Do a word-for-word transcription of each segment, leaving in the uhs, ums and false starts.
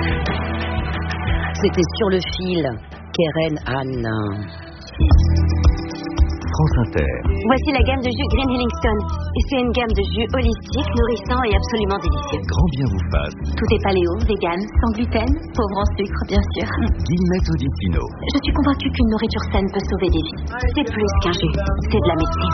C'était Sur le fil, Keren Anne. France Inter. Voici la gamme de jus Green Hillingston. Et c'est une gamme de jus holistique, nourrissant et absolument délicieux. Grand bien vous fasse. Tout est paléo, vegan, sans gluten, pauvre en sucre, bien sûr. Guillemette Audicino. Je suis convaincue qu'une nourriture saine peut sauver des vies. C'est plus qu'un jus, c'est de la médecine.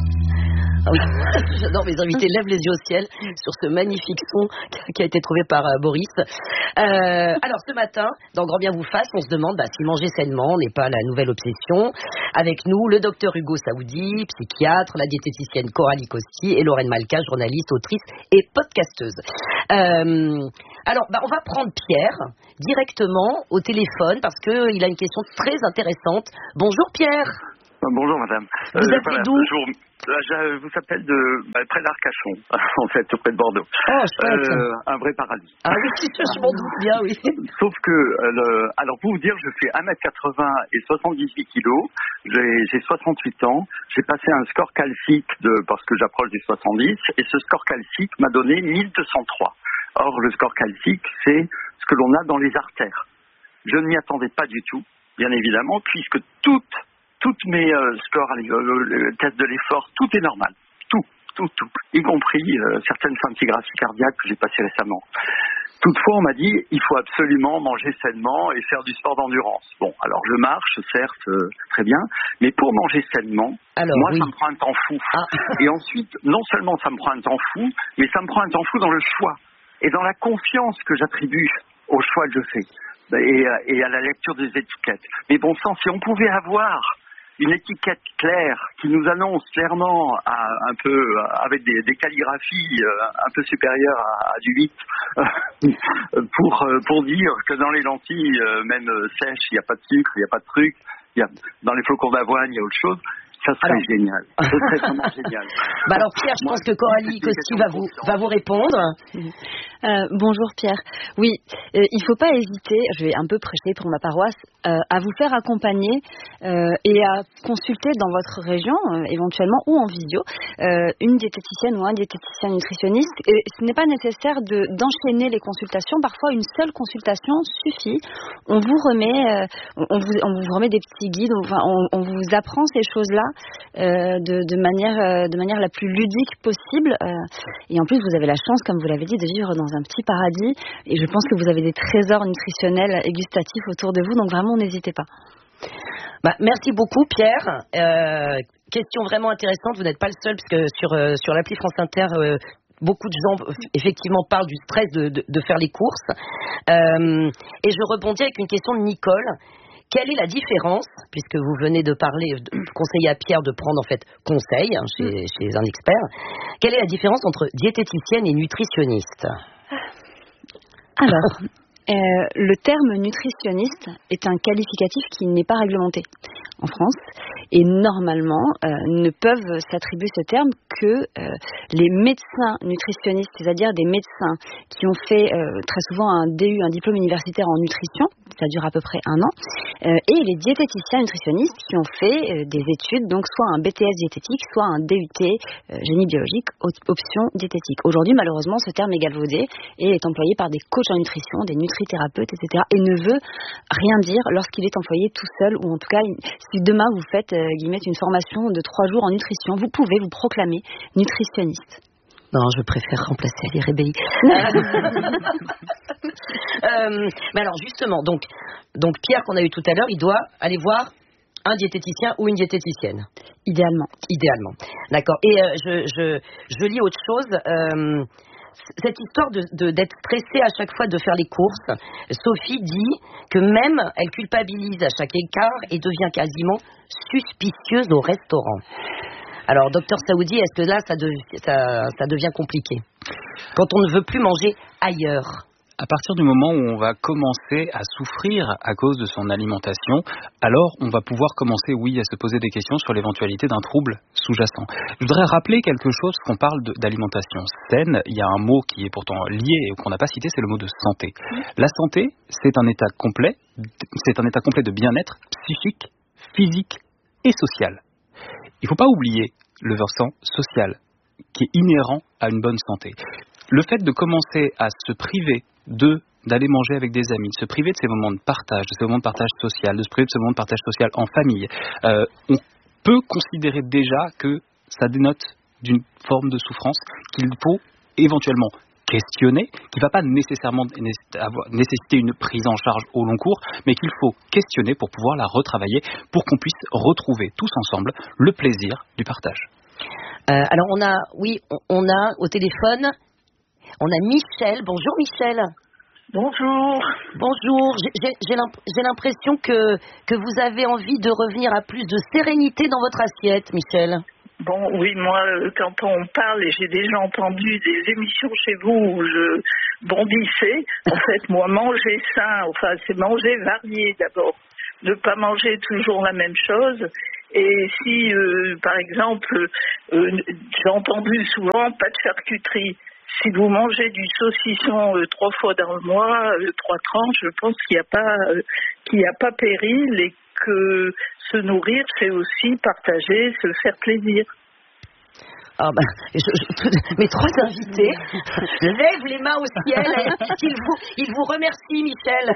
Ah oui. J'adore mes invités lèvent les yeux au ciel sur ce magnifique son qui a été trouvé par euh, Boris. Euh, alors ce matin, dans Grand Bien vous fasse, on se demande bah, si manger sainement n'est pas la nouvelle obsession. Avec nous, le docteur Hugo Saoudi, psychiatre, la diététicienne Coralie Costi et Lorraine Malka, journaliste, autrice et podcasteuse. Euh, alors, bah, on va prendre Pierre directement au téléphone parce qu'il a une question très intéressante. Bonjour Pierre. Bonjour madame. Vous euh, appelez voilà, d'où je, je vous appelle de bah, près d'Arcachon, en fait, près de Bordeaux. Oh, chouette. Euh, un vrai paradis. Ah oui, je m'en doute bien, oui. Sauf que, euh, le, alors pour vous dire, je fais un mètre quatre-vingts et soixante-dix-huit kilos, j'ai, j'ai soixante-huit ans, j'ai passé un score calcique de, parce que j'approche des soixante-dix, et ce score calcique m'a donné mille deux cent trois. Or, le score calcique, c'est ce que l'on a dans les artères. Je ne m'y attendais pas du tout, bien évidemment, puisque toutes Toutes mes euh, scores, le, le, le test de l'effort, tout est normal. Tout, tout, tout. Y compris euh, certaines scintigraphies cardiaques que j'ai passées récemment. Toutefois, on m'a dit, il faut absolument manger sainement et faire du sport d'endurance. Bon, alors je marche, certes, euh, très bien, mais pour manger sainement, alors, moi, oui. ça me prend un temps fou. Ah. Et ensuite, non seulement ça me prend un temps fou, mais ça me prend un temps fou dans le choix et dans la confiance que j'attribue au choix que je fais et, et à la lecture des étiquettes. Mais bon sang, si on pouvait avoir une étiquette claire qui nous annonce clairement à, un peu avec des, des calligraphies euh, un peu supérieures à, à du huit euh, pour pour dire que dans les lentilles euh, même sèches il n'y a pas de sucre, il n'y a pas de truc, il y a dans les flocons d'avoine il y a autre chose. Ça serait alors... génial. Ça serait vraiment génial. Bah alors Pierre, je Moi, pense que Coralie Costi va vous va vous répondre. Euh, bonjour Pierre. Oui, euh, il ne faut pas hésiter, je vais un peu prêcher pour ma paroisse, euh, à vous faire accompagner euh, et à consulter dans votre région, euh, éventuellement, ou en visio, euh, une diététicienne ou un diététicien nutritionniste. Et ce n'est pas nécessaire de, d'enchaîner les consultations. Parfois, une seule consultation suffit. On vous remet, euh, on, vous, on vous remet des petits guides, enfin, on, on vous apprend ces choses-là euh, de, de, manière, euh, de manière la plus ludique possible. Euh, et en plus, vous avez la chance, comme vous l'avez dit, de vivre dans un petit paradis, et je pense que vous avez des trésors nutritionnels et gustatifs autour de vous, donc vraiment n'hésitez pas. Bah, merci beaucoup Pierre. Euh, question vraiment intéressante, vous n'êtes pas le seul parce que sur, euh, sur l'appli France Inter euh, beaucoup de gens effectivement parlent du stress de, de, de faire les courses euh, et je rebondis avec une question de Nicole. Quelle est la différence, puisque vous venez de parler, de conseiller à Pierre de prendre en fait conseil hein, chez, chez un expert, quelle est la différence entre diététicienne et nutritionniste ? Alors, euh, le terme nutritionniste est un qualificatif qui n'est pas réglementé en France et normalement euh, ne peuvent s'attribuer ce terme que euh, les médecins nutritionnistes, c'est-à-dire des médecins qui ont fait euh, très souvent un D U, un diplôme universitaire en nutrition, ça dure à peu près un an, euh, et les diététiciens nutritionnistes qui ont fait euh, des études, donc soit un B T S diététique, soit un D U T euh, génie biologique, option diététique. Aujourd'hui, malheureusement, ce terme est galvaudé et est employé par des coachs en nutrition, des nutrithérapeutes, et cetera, et ne veut rien dire lorsqu'il est employé tout seul, ou en tout cas, si demain vous faites, euh, guillemets, une formation de trois jours en nutrition, vous pouvez vous proclamer nutritionniste. Non, je préfère remplacer les rébellies. euh, mais alors justement, donc, donc Pierre qu'on a eu tout à l'heure, il doit aller voir un diététicien ou une diététicienne. Idéalement. Idéalement. D'accord. Et euh, je, je, je lis autre chose. Euh, cette histoire de, de, d'être stressée à chaque fois de faire les courses, Sophie dit que même elle culpabilise à chaque écart et devient quasiment suspicieuse au restaurant. Alors, docteur Saoudi, est-ce que là, ça, de, ça, ça devient compliqué quand on ne veut plus manger ailleurs? À partir du moment où on va commencer à souffrir à cause de son alimentation, alors on va pouvoir commencer, oui, à se poser des questions sur l'éventualité d'un trouble sous-jacent. Je voudrais rappeler quelque chose, qu'on parle de, d'alimentation saine. Il y a un mot qui est pourtant lié et qu'on n'a pas cité, c'est le mot de santé. La santé, c'est un état complet, c'est un état complet de bien-être psychique, physique et social. Il ne faut pas oublier le versant social qui est inhérent à une bonne santé. Le fait de commencer à se priver de d'aller manger avec des amis, de se priver de ces moments de partage, de ces moments de partage social, de se priver de ce moment de partage social en famille, euh, on peut considérer déjà que ça dénote d'une forme de souffrance qu'il faut éventuellement questionner, qui ne va pas nécessairement nécessiter une prise en charge au long cours, mais qu'il faut questionner pour pouvoir la retravailler, pour qu'on puisse retrouver tous ensemble le plaisir du partage. Euh, alors on a, oui, on a au téléphone, on a Michel. Bonjour Michel. Bonjour. Bonjour. J'ai, j'ai, j'ai l'impression que, que vous avez envie de revenir à plus de sérénité dans votre assiette, Michel. Bon, oui, moi, quand on parle, et j'ai déjà entendu des émissions chez vous où je bondissais, en fait, moi, manger sain, enfin, c'est manger varié d'abord. Ne pas manger toujours la même chose. Et si, euh, par exemple, euh, j'ai entendu souvent pas de charcuterie. Si vous mangez du saucisson euh, trois fois dans le mois, euh, trois tranches, je pense qu'il n'y a pas euh, qu'il n'y a pas péril et que se nourrir, c'est aussi partager, se faire plaisir. Ah ben, je, je, mes trois invités lèvent les mains au ciel et ils vous, ils vous remercient, Michel.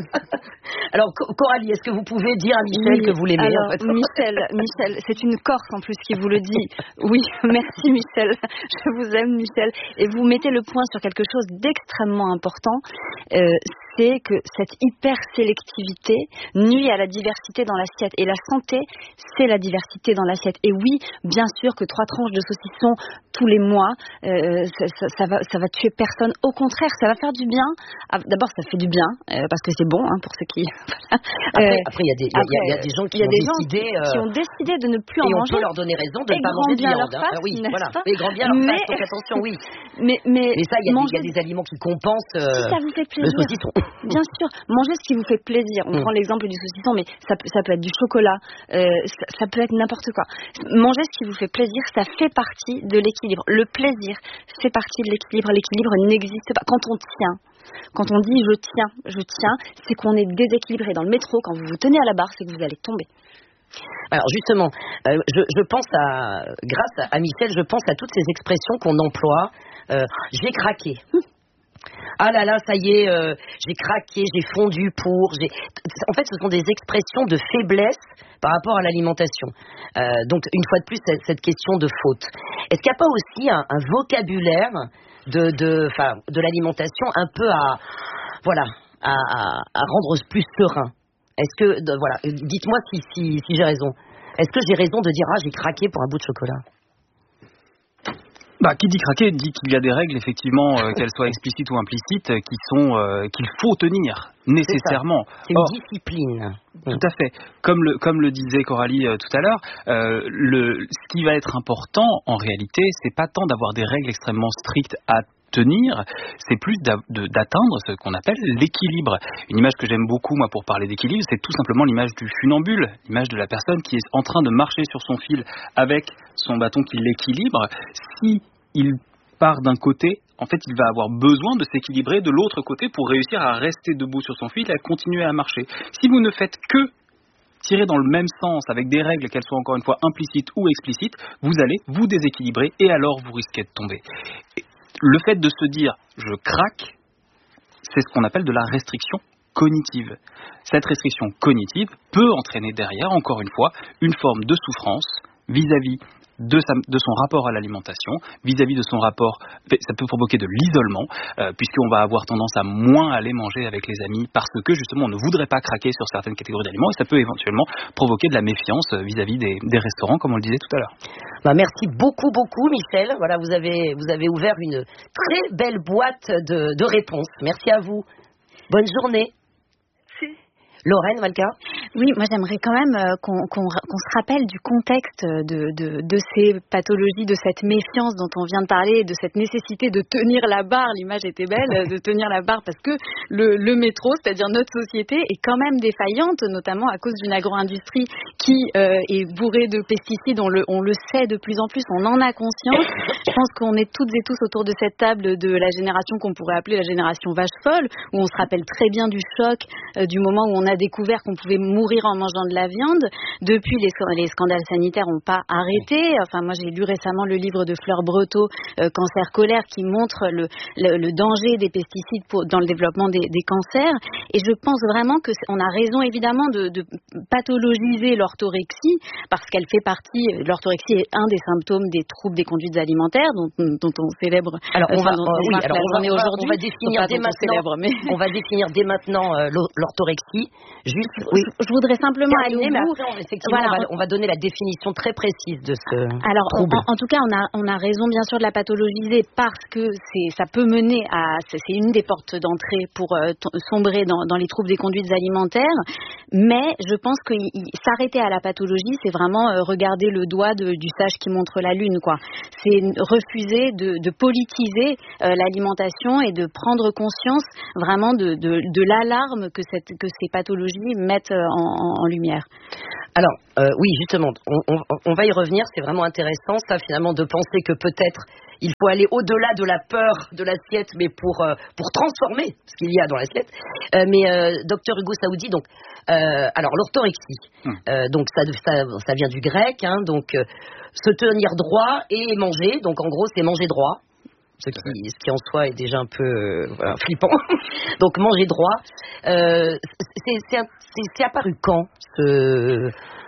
Alors, Coralie, est-ce que vous pouvez dire à Michel oui, que vous l'aimez alors, en fait Michel, Michel, c'est une Corse en plus qui vous le dit. Oui, merci Michel, je vous aime Michel. Et vous mettez le point sur quelque chose d'extrêmement important, euh, c'est que cette hyper-sélectivité nuit à la diversité dans l'assiette. Et la santé, c'est la diversité dans l'assiette. Et oui, bien sûr que trois tranches de saucisson tous les mois, euh, ça, ça, ça, va, ça va tuer personne. Au contraire, ça va faire du bien. D'abord, ça fait du bien euh, parce que c'est bon hein, pour ceux qui. Après, euh, après, il y a des, il y, y a des gens qui ont décidé, euh, qui ont décidé de ne plus en et manger. Et on peut leur donner raison de ne pas manger de viande. Hein. Oui, voilà. Et grand bien leur mais... face. Donc attention, oui. Mais, mais, mais ça, il y, manger... y a des aliments qui compensent. Euh, si ça vous fait plaisir. Le saucisson. Bien sûr, mangez ce qui vous fait plaisir. On mm. prend l'exemple du saucisson, mais ça, ça peut être du chocolat, euh, ça, ça peut être n'importe quoi. Mangez ce qui vous fait plaisir, ça fait partie de l'équilibre. Le plaisir fait partie de l'équilibre. L'équilibre n'existe pas. Quand on tient, quand on dit je tiens, je tiens, c'est qu'on est déséquilibré. Dans le métro, quand vous vous tenez à la barre, c'est que vous allez tomber. Alors justement, euh, je, je pense à, grâce à Michel, je pense à toutes ces expressions qu'on emploie. Euh, j'ai craqué. Ah là là, ça y est, euh, j'ai craqué, j'ai fondu pour. J'ai... En fait, ce sont des expressions de faiblesse par rapport à l'alimentation. Euh, donc, une fois de plus, cette, cette question de faute. Est-ce qu'il n'y a pas aussi un, un vocabulaire de, de, enfin, de l'alimentation un peu à, voilà, à, à, à rendre plus serein? Est-ce que, de, voilà, dites-moi si, si, si j'ai raison. Est-ce que j'ai raison de dire ah j'ai craqué pour un bout de chocolat? Bah, qui dit craquer dit qu'il y a des règles, effectivement, euh, qu'elles soient explicites ou implicites, euh, qui sont euh, qu'il faut tenir nécessairement. C'est, c'est une Or, discipline. Tout à fait. Comme le comme le disait Coralie euh, tout à l'heure, euh, le ce qui va être important en réalité, c'est pas tant d'avoir des règles extrêmement strictes à tenir, c'est plus d'atteindre ce qu'on appelle l'équilibre. Une image que j'aime beaucoup, moi, pour parler d'équilibre, c'est tout simplement l'image du funambule, l'image de la personne qui est en train de marcher sur son fil avec son bâton qui l'équilibre. Si il part d'un côté, en fait, il va avoir besoin de s'équilibrer de l'autre côté pour réussir à rester debout sur son fil et à continuer à marcher. Si vous ne faites que tirer dans le même sens avec des règles, qu'elles soient encore une fois implicites ou explicites, vous allez vous déséquilibrer et alors vous risquez de tomber. Et le fait de se dire « je craque », c'est ce qu'on appelle de la restriction cognitive. Cette restriction cognitive peut entraîner derrière, encore une fois, une forme de souffrance vis-à-vis de, sa, de son rapport à l'alimentation, vis-à-vis de son rapport, ça peut provoquer de l'isolement, euh, puisqu'on va avoir tendance à moins aller manger avec les amis, parce que justement on ne voudrait pas craquer sur certaines catégories d'aliments, et ça peut éventuellement provoquer de la méfiance vis-à-vis des, des restaurants, comme on le disait tout à l'heure. Bah merci beaucoup, beaucoup Michel. Voilà, vous avez, vous avez ouvert une très belle boîte de, de réponses. Merci à vous. Bonne journée. Lorraine, Malka? Oui, moi j'aimerais quand même euh, qu'on, qu'on, qu'on se rappelle du contexte de, de, de ces pathologies, de cette méfiance dont on vient de parler, de cette nécessité de tenir la barre, l'image était belle, de tenir la barre parce que le, le métro, c'est-à-dire notre société, est quand même défaillante, notamment à cause d'une agro-industrie qui euh, est bourrée de pesticides, on le, on le sait de plus en plus, on en a conscience. Je pense qu'on est toutes et tous autour de cette table de la génération qu'on pourrait appeler la génération vache folle, où on se rappelle très bien du choc, euh, du moment où on a découvert qu'on pouvait mourir mourir en mangeant de la viande. Depuis, les, les scandales sanitaires n'ont pas arrêté. Enfin, moi, j'ai lu récemment le livre de Fleur Breteau, euh, Cancer Colère, qui montre le, le, le danger des pesticides pour, dans le développement des, des cancers. Et je pense vraiment que on a raison, évidemment, de, de pathologiser l'orthorexie, parce qu'elle fait partie, l'orthorexie est un des symptômes des troubles des conduites alimentaires, dont, dont on célèbre. Alors, on enfin, va, dont euh, on oui, marque alors la on va, journée on va, aujourd'hui. on va définir Pas dès dont on maintenant. célèbre, mais... On va définir dès maintenant euh, l'orthorexie. Juste, oui. Je, je voudrais simplement aller au mais bout. après, on, effectivement, voilà. on, va, on va donner la définition très précise de ce Alors, trouble. En, en tout cas, on a, on a raison bien sûr de la pathologiser parce que c'est, ça peut mener à, c'est, c'est une des portes d'entrée pour euh, t- sombrer dans, dans les troubles des conduites alimentaires. Mais je pense que y, y, s'arrêter à la pathologie, c'est vraiment euh, regarder le doigt de, du sage qui montre la lune, quoi. C'est refuser de, de politiser euh, l'alimentation et de prendre conscience vraiment de, de, de l'alarme que, cette, que ces pathologies mettent en, en, en lumière. Alors, euh, oui, justement, on, on, on va y revenir, c'est vraiment intéressant, ça, finalement, de penser que peut-être il faut aller au-delà de la peur de l'assiette, mais pour, euh, pour transformer ce qu'il y a dans l'assiette. Euh, mais, euh, docteur Hugo Saoudi, donc, euh, alors, l'orthorexie, hum. euh, donc, ça, ça, ça vient du grec, hein, donc, euh, se tenir droit et manger, donc, en gros, c'est manger droit. Ce qui, ce qui en soi est déjà un peu euh, voilà, flippant. Donc manger droit. Euh, c'est, c'est, c'est, c'est apparu quand ce...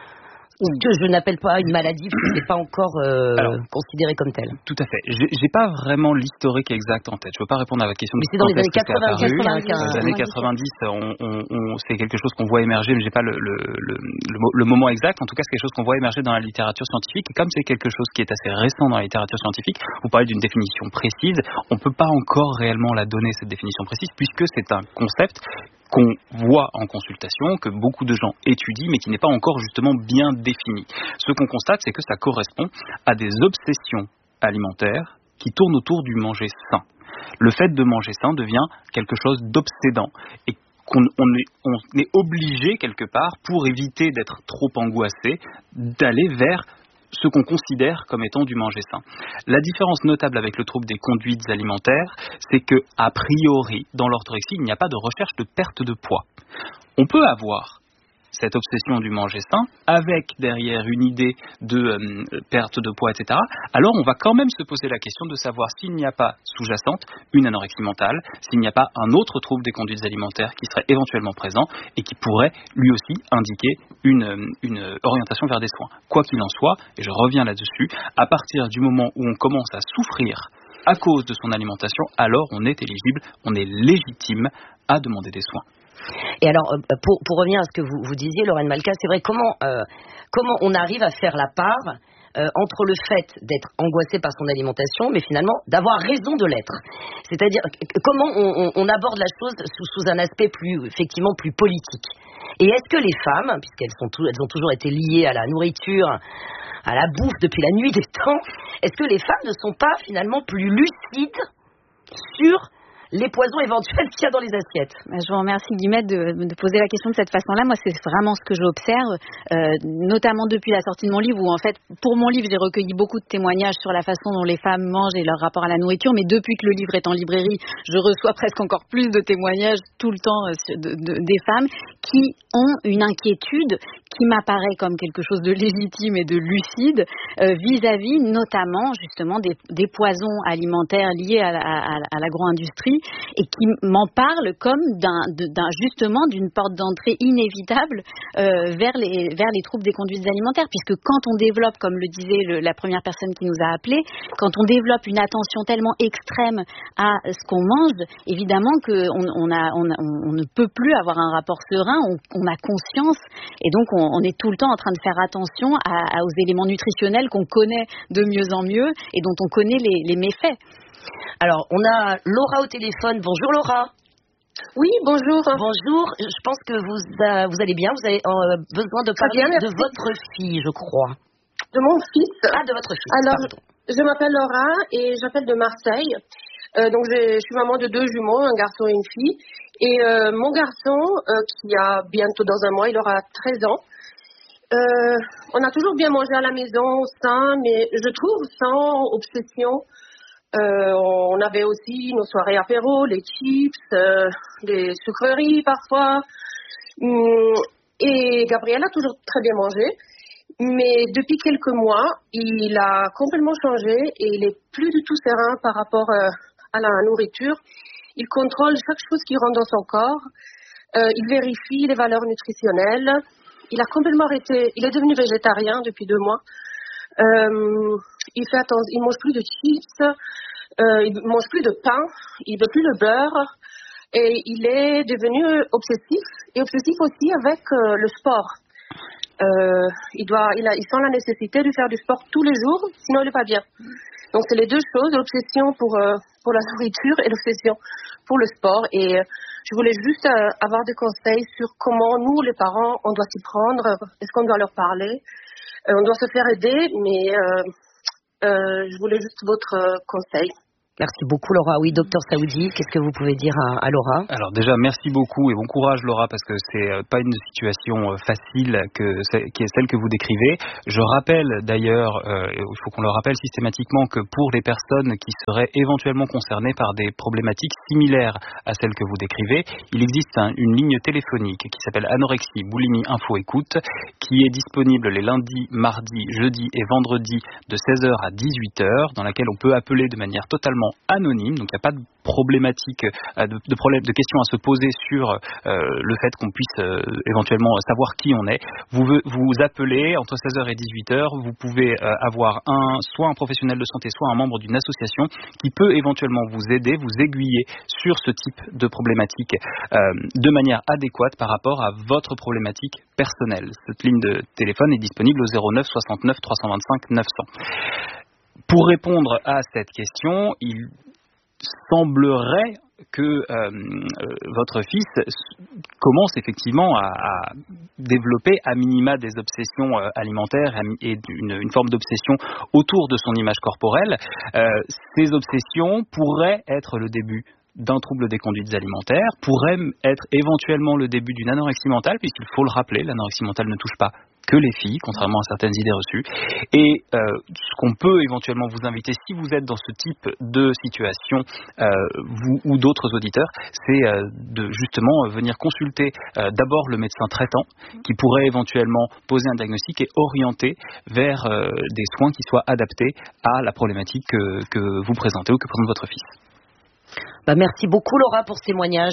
que je n'appelle pas une maladie parce que c'est pas encore euh, Alors, considéré comme tel. Tout à fait. J'ai, j'ai pas vraiment l'historique exact en tête. Je veux pas répondre à votre question. Mais c'est dans les années quatre-vingt-dix. Dans les années quatre-vingt-dix, on, on, on, c'est quelque chose qu'on voit émerger, mais j'ai pas le, le, le, le, le moment exact. En tout cas, c'est quelque chose qu'on voit émerger dans la littérature scientifique. Et comme c'est quelque chose qui est assez récent dans la littérature scientifique, vous parlez d'une définition précise. On peut pas encore réellement la donner, cette définition précise, puisque c'est un concept qu'on voit en consultation, que beaucoup de gens étudient, mais qui n'est pas encore justement bien défini. Ce qu'on constate, c'est que ça correspond à des obsessions alimentaires qui tournent autour du manger sain. Le fait de manger sain devient quelque chose d'obsédant et qu'on on est, on est obligé quelque part, pour éviter d'être trop angoissé, d'aller vers ce qu'on considère comme étant du manger sain. La différence notable avec le trouble des conduites alimentaires, c'est que, a priori, dans l'orthorexie, il n'y a pas de recherche de perte de poids. On peut avoir cette obsession du manger sain, avec derrière une idée de euh, perte de poids, et cetera, alors on va quand même se poser la question de savoir s'il n'y a pas sous-jacente une anorexie mentale, s'il n'y a pas un autre trouble des conduites alimentaires qui serait éventuellement présent et qui pourrait lui aussi indiquer une, une orientation vers des soins. Quoi qu'il en soit, et je reviens là-dessus, à partir du moment où on commence à souffrir à cause de son alimentation, alors on est éligible, on est légitime à demander des soins. Et alors, pour, pour revenir à ce que vous, vous disiez, Lorraine Malka, c'est vrai, comment, euh, comment on arrive à faire la part euh, entre le fait d'être angoissé par son alimentation, mais finalement d'avoir raison de l'être. C'est-à-dire, comment on, on, on aborde la chose sous, sous un aspect plus, effectivement, plus politique. Et est-ce que les femmes, puisqu'elles sont tout, elles ont toujours été liées à la nourriture, à la bouffe depuis la nuit des temps, est-ce que les femmes ne sont pas finalement plus lucides sur les poisons éventuels qu'il y a dans les assiettes? Je vous remercie, Guillemette, de, de poser la question de cette façon-là. Moi, c'est vraiment ce que j'observe, euh, notamment depuis la sortie de mon livre, où en fait, pour mon livre, j'ai recueilli beaucoup de témoignages sur la façon dont les femmes mangent et leur rapport à la nourriture, mais depuis que le livre est en librairie, je reçois presque encore plus de témoignages tout le temps euh, de, de, des femmes qui ont une inquiétude qui m'apparaît comme quelque chose de légitime et de lucide euh, vis-à-vis notamment justement des, des poisons alimentaires liés à, à, à l'agro-industrie et qui m'en parlent comme d'un, d'un justement d'une porte d'entrée inévitable euh, vers les vers les troubles des conduites alimentaires, puisque quand on développe, comme le disait le, la première personne qui nous a appelé, quand on développe une attention tellement extrême à ce qu'on mange, évidemment que on, on a on, a, on ne peut plus avoir un rapport serein, on, on a conscience et donc on on est tout le temps en train de faire attention à, à, aux éléments nutritionnels qu'on connaît de mieux en mieux et dont on connaît les, les méfaits. Alors, on a Laura au téléphone. Bonjour Laura. Oui, bonjour. Bonjour, je pense que vous, euh, vous allez bien, vous avez euh, besoin de parler bien, de votre fille, je crois. De mon fils. Ah, de votre fils, Alors, pardon. Je m'appelle Laura et j'appelle de Marseille. Euh, donc, je, je suis maman de deux jumeaux, un garçon et une fille. Et euh, mon garçon, euh, qui a bientôt dans un mois, il aura treize ans. Euh, on a toujours bien mangé à la maison, sain, mais je trouve sans obsession. Euh, on avait aussi nos soirées apéro, les chips, euh, les sucreries parfois. Hum, Et Gabriel a toujours très bien mangé. Mais depuis quelques mois, il a complètement changé et il est plus du tout serein par rapport euh, à la nourriture. Il contrôle chaque chose qui rentre dans son corps. Euh, il vérifie les valeurs nutritionnelles. Il a complètement arrêté. Il est devenu végétarien depuis deux mois. Euh, il fait attention. Il mange plus de chips. Euh, il mange plus de pain. Il veut plus le beurre. Et il est devenu obsessif. Et obsessif aussi avec euh, le sport. Euh, il doit, il, a, il sent la nécessité de faire du sport tous les jours, sinon il n'est pas bien. Donc c'est les deux choses, l'obsession pour euh, pour la nourriture et l'obsession pour le sport. Et euh, je voulais juste euh, avoir des conseils sur comment nous, les parents, on doit s'y prendre. Est-ce qu'on doit leur parler? euh, On doit se faire aider, mais euh, euh, je voulais juste votre euh, conseil. Merci beaucoup Laura. Oui, docteur Saoudi, qu'est-ce que vous pouvez dire à, à Laura? Alors déjà, merci beaucoup et bon courage Laura, parce que c'est pas une situation facile que qui est celle que vous décrivez. Je rappelle d'ailleurs, euh, il faut qu'on le rappelle systématiquement, que pour les personnes qui seraient éventuellement concernées par des problématiques similaires à celles que vous décrivez, il existe un, une ligne téléphonique qui s'appelle Anorexie, Boulimie, Info, Écoute, qui est disponible les lundis, mardis, jeudis et vendredis de seize heures à dix-huit heures, dans laquelle on peut appeler de manière totalement anonyme, donc il n'y a pas de problématique, de, de problème, de questions à se poser sur euh, le fait qu'on puisse euh, éventuellement savoir qui on est. Vous vous appelez entre seize heures et dix-huit heures, vous pouvez euh, avoir un, soit un professionnel de santé, soit un membre d'une association qui peut éventuellement vous aider, vous aiguiller sur ce type de problématique euh, de manière adéquate par rapport à votre problématique personnelle. Cette ligne de téléphone est disponible au zéro neuf soixante-neuf trois cent vingt-cinq neuf cents. Pour répondre à cette question, il semblerait que euh, euh, votre fils commence effectivement à, à développer à minima des obsessions euh, alimentaires et une, une forme d'obsession autour de son image corporelle. Euh, ces obsessions pourraient être le début d'un trouble des conduites alimentaires, pourrait être éventuellement le début d'une anorexie mentale, puisqu'il faut le rappeler, l'anorexie mentale ne touche pas que les filles, contrairement à certaines idées reçues. Et euh, ce qu'on peut éventuellement vous inviter, si vous êtes dans ce type de situation, euh, vous ou d'autres auditeurs, c'est euh, de justement venir consulter euh, d'abord le médecin traitant, qui pourrait éventuellement poser un diagnostic et orienter vers euh, des soins qui soient adaptés à la problématique que, que vous présentez ou que présente votre fils. Bah, merci beaucoup Laura pour ce témoignage.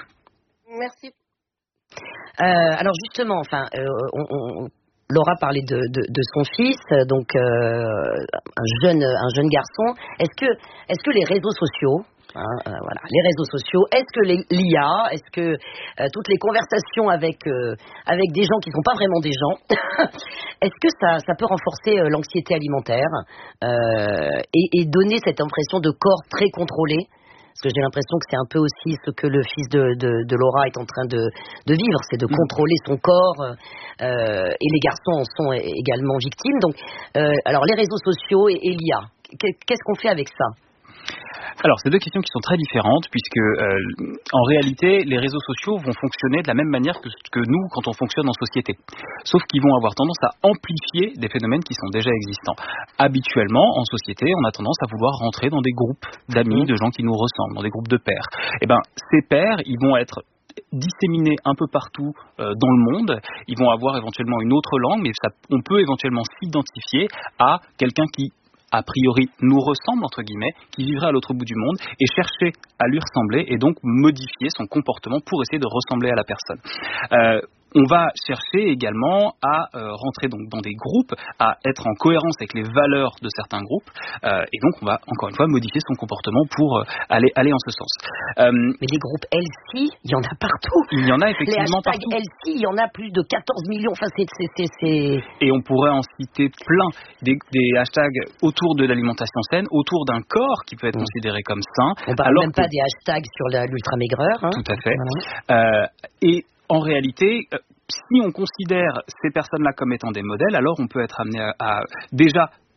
Merci. Euh, alors justement, enfin, euh, on, on, Laura parlait de, de, de son fils, donc euh, un jeune, un jeune garçon. Est-ce que, est-ce que les réseaux sociaux, hein, euh, voilà, les réseaux sociaux, est-ce que les, l'I A, est-ce que euh, toutes les conversations avec euh, avec des gens qui ne sont pas vraiment des gens, est-ce que ça, ça peut renforcer euh, l'anxiété alimentaire euh, et, et donner cette impression de corps très contrôlé? Parce que j'ai l'impression que c'est un peu aussi ce que le fils de, de, de Laura est en train de, de vivre, c'est de contrôler son corps, euh, et les garçons en sont également victimes. Donc, euh, alors les réseaux sociaux et, et l'I A, qu'est-ce qu'on fait avec ça ? Alors, c'est deux questions qui sont très différentes, puisque euh, en réalité, les réseaux sociaux vont fonctionner de la même manière que, que nous quand on fonctionne en société. Sauf qu'ils vont avoir tendance à amplifier des phénomènes qui sont déjà existants. Habituellement, en société, on a tendance à vouloir rentrer dans des groupes d'amis, de gens qui nous ressemblent, dans des groupes de pairs. Eh ben, ces pairs, ils vont être disséminés un peu partout euh, dans le monde. Ils vont avoir éventuellement une autre langue, mais ça, on peut éventuellement s'identifier à quelqu'un qui a priori nous ressemble, entre guillemets, qui vivrait à l'autre bout du monde, et chercher à lui ressembler et donc modifier son comportement pour essayer de ressembler à la personne. Euh, On va chercher également à euh, rentrer donc dans des groupes, à être en cohérence avec les valeurs de certains groupes, euh, et donc on va encore une fois modifier son comportement pour euh, aller aller en ce sens. Euh, Mais des groupes healthy, il y en a partout. Il y en a effectivement les partout. healthy, il y en a plus de quatorze millions. Enfin, c'est, c'est, c'est, c'est... Et on pourrait en citer plein, des, des hashtags autour de l'alimentation saine, autour d'un corps qui peut être mmh. considéré comme sain. On parle alors même que... pas des hashtags sur la, l'ultra-maigreur. Hein. Tout à fait. Voilà. Euh, et en réalité, si on considère ces personnes-là comme étant des modèles, alors on peut être amené à, à déjà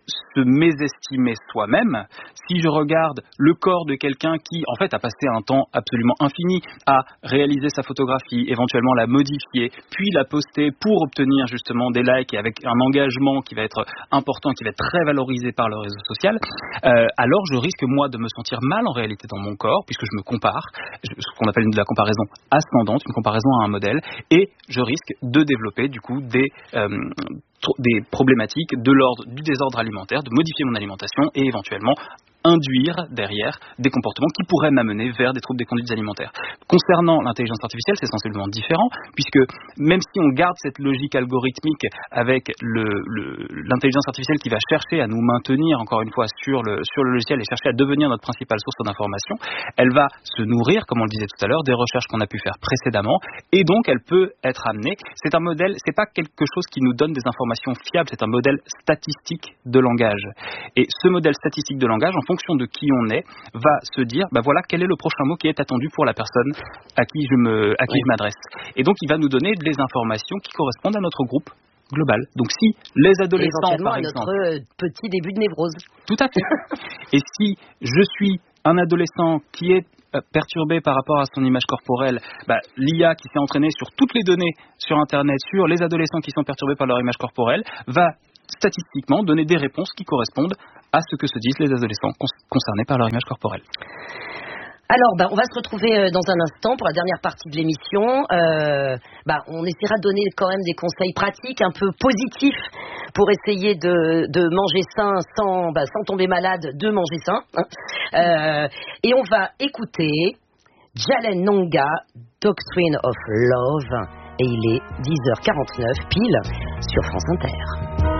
se mésestimer soi-même. Si je regarde le corps de quelqu'un qui, en fait, a passé un temps absolument infini à réaliser sa photographie, éventuellement la modifier, puis la poster pour obtenir justement des likes et avec un engagement qui va être important, qui va être très valorisé par le réseau social, euh, alors je risque, moi, de me sentir mal en réalité dans mon corps, puisque je me compare, ce qu'on appelle de la comparaison ascendante, une comparaison à un modèle, et je risque de développer, du coup, des... Euh, des problématiques de l'ordre du désordre alimentaire, de modifier mon alimentation et éventuellement induire derrière des comportements qui pourraient m'amener vers des troubles des conduites alimentaires. Concernant l'intelligence artificielle, c'est sensiblement différent, puisque même si on garde cette logique algorithmique avec le, le, l'intelligence artificielle qui va chercher à nous maintenir, encore une fois, sur le, sur le logiciel et chercher à devenir notre principale source d'information, elle va se nourrir, comme on le disait tout à l'heure, des recherches qu'on a pu faire précédemment, et donc elle peut être amenée. C'est un modèle, c'est pas quelque chose qui nous donne des informations fiables, c'est un modèle statistique de langage. Et ce modèle statistique de langage, en fonction de qui on est, va se dire, bah voilà, quel est le prochain mot qui est attendu pour la personne à qui je me, à qui oui. je m'adresse. Et donc, il va nous donner des informations qui correspondent à notre groupe global. Donc, si les adolescents, par exemple, à notre petit début de névrose. Tout à fait. Et si je suis un adolescent qui est perturbé par rapport à son image corporelle, bah, l'I A qui s'est entraînée sur toutes les données sur Internet, sur les adolescents qui sont perturbés par leur image corporelle, va statistiquement donner des réponses qui correspondent à ce que se disent les adolescents concernés par leur image corporelle. Alors, bah, on va se retrouver dans un instant pour la dernière partie de l'émission. Euh, bah, on essaiera de donner quand même des conseils pratiques, un peu positifs, pour essayer de, de manger sain sans, bah, sans tomber malade, de manger sain. Hein. Euh, et on va écouter Jalen Nonga, Doctrine of Love. Et il est dix heures quarante-neuf pile sur France Inter.